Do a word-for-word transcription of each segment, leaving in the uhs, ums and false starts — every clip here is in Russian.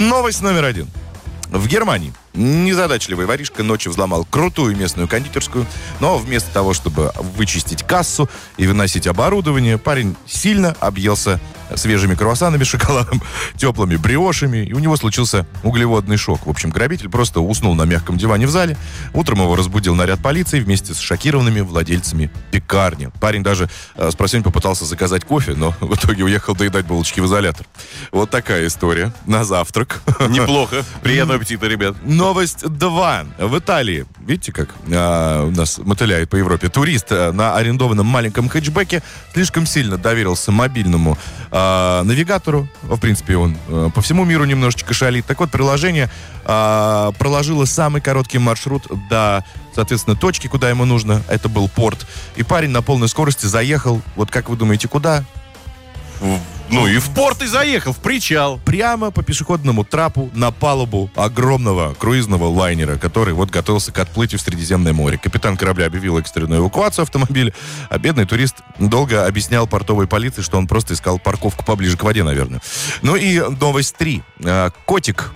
Новость номер один. В Германии незадачливый воришка ночью взломал крутую местную кондитерскую, но вместо того, чтобы вычистить кассу и выносить оборудование, парень сильно объелся свежими круассанами, шоколадом, теплыми бриошами, и у него случился углеводный шок. В общем, грабитель просто уснул на мягком диване в зале. Утром его разбудил наряд полиции вместе с шокированными владельцами пекарни. Парень даже э, с просонья попытался заказать кофе, но в итоге уехал доедать булочки в изолятор. Вот такая история на завтрак. Неплохо. Приятного аппетита, ребят. Новость два. В Италии, видите, как а, у нас мотыляет по Европе, турист а, на арендованном маленьком хэтчбеке слишком сильно доверился мобильному а, навигатору. В принципе, он а, по всему миру немножечко шалит. Так вот, приложение а, проложило самый короткий маршрут до, соответственно, точки, куда ему нужно. Это был порт. И парень на полной скорости заехал, вот как вы думаете, куда? Ну и в порт и заехал, в причал. Прямо по пешеходному трапу на палубу огромного круизного лайнера, который вот готовился к отплытию в Средиземное море. Капитан корабля объявил экстренную эвакуацию автомобиля, а бедный турист долго объяснял портовой полиции, что он просто искал парковку поближе к воде, наверное. Ну и новость три. Котик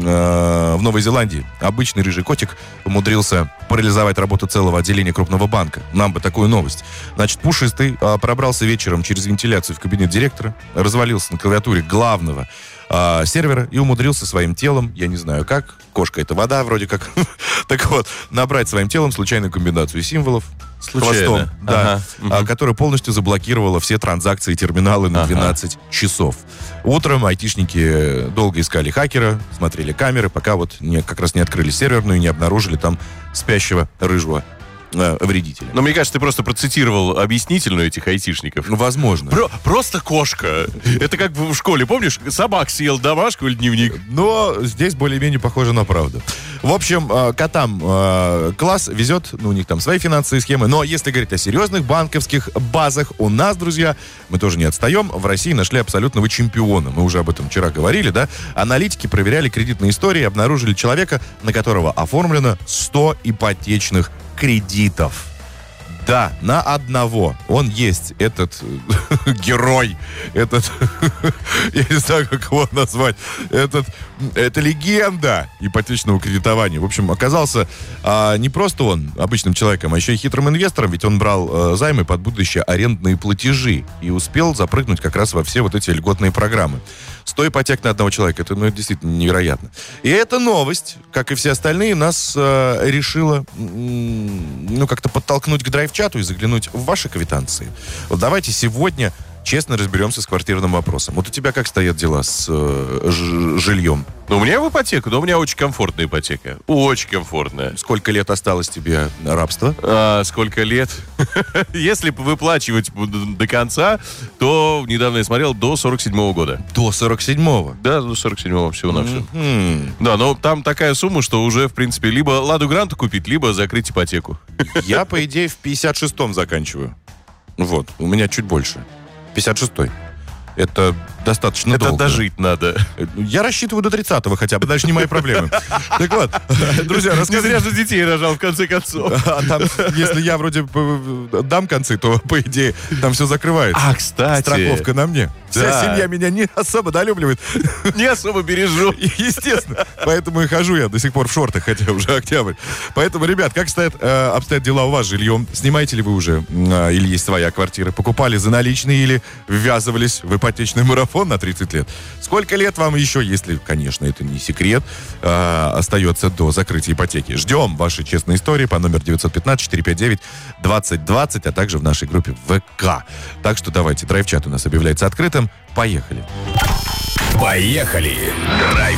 в Новой Зеландии, обычный рыжий котик, умудрился парализовать работу целого отделения крупного банка. Нам бы такую новость. Значит, пушистый а, пробрался вечером через вентиляцию в кабинет директора, развалился на клавиатуре главного а, сервера и умудрился своим телом, я не знаю как, кошка это вода вроде как, так вот, набрать своим телом случайную комбинацию символов, хвостом, да, ага. а, которая полностью заблокировала все транзакции и терминалы на двенадцать ага. часов. Утром айтишники долго искали хакера, смотрели камеры, пока вот не, как раз не открыли серверную и не обнаружили там спящего рыжего э, вредителя. Но мне кажется, ты просто процитировал объяснительную этих айтишников. Ну, возможно. Про- просто кошка. Это как в школе, помнишь, собак съел домашку или дневник? Но здесь более-менее похоже на правду. В общем, э, котам э, класс везет, ну, у них там свои финансовые схемы, но если говорить о серьезных банковских базах, у нас, друзья, мы тоже не отстаем, в России нашли абсолютного чемпиона. Мы уже об этом вчера говорили, да? Аналитики проверяли кредитные истории и обнаружили человека, на которого оформлено сто ипотечных кредитов. Да, на одного. Он есть, этот герой, этот, я не знаю, как его назвать, этот, это легенда ипотечного кредитования. В общем, оказался а, не просто он обычным человеком, а еще и хитрым инвестором, ведь он брал а, займы под будущие арендные платежи и успел запрыгнуть как раз во все вот эти льготные программы. сто ипотек на одного человека, это, ну, это действительно невероятно. И эта новость, как и все остальные, нас а, решила, ну, как-то подтолкнуть к драйв-чату и заглянуть в ваши квитанции. Вот давайте сегодня честно разберемся с квартирным вопросом. Вот у тебя как стоят дела с э, ж- жильем? Ну, у меня в ипотеку, но у меня очень комфортная ипотека. Очень комфортная. Сколько лет осталось тебе рабства? А, сколько лет? Если выплачивать до конца, то, недавно я смотрел, до сорок седьмого года. До сорок седьмого? Да, до сорок седьмого всего-навсего. Mm-hmm. Да, но там такая сумма, что уже, в принципе, либо Ладу Гранту купить, либо закрыть ипотеку. Я, по идее, в пятьдесят шестом заканчиваю. Вот, у меня чуть больше. пятьдесят шестой. Это достаточно Это долго. дожить надо. Я рассчитываю до тридцатого хотя бы, дальше не мои проблемы. Так вот, друзья, Не расскажите... зря же детей рожал, в конце концов. А там, если я вроде дам концы, то, по идее, там все закрывается. А, кстати. Страховка на мне. Вся Да. семья меня не особо долюбливает. Не особо бережу. Естественно. Поэтому и хожу я до сих пор в шортах, хотя уже октябрь. Поэтому, ребят, как стоят, э, обстоят дела у вас с жильем? Снимаете ли вы уже? Э, или есть своя квартира? Покупали за наличные или ввязывались в ипотечный марафон на тридцать лет? Сколько лет вам еще, если, конечно, это не секрет, э, остается до закрытия ипотеки? Ждем ваши честные истории по номеру девять один пять четыре пять девять двадцать двадцать, а также в нашей группе ВК. Так что давайте, драйв-чат у нас объявляется открытым. Поехали. Поехали! Драйв